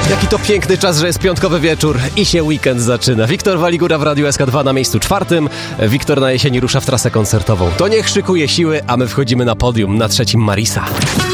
Jaki to piękny czas, że jest piątkowy wieczór i się weekend zaczyna. Wiktor Waligura w Radiu SK2 na miejscu 4. Wiktor na jesieni rusza w trasę koncertową. To niech szykuje siły, a my wchodzimy na podium. Na 3 Marisa.